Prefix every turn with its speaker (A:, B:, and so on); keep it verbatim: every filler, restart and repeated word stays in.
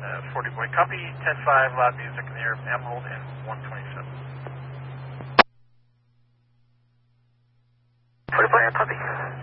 A: Uh, forty Boy, copy, ten five, loud music in the air of Emerald and one twenty-seven.
B: forty Boy, copy.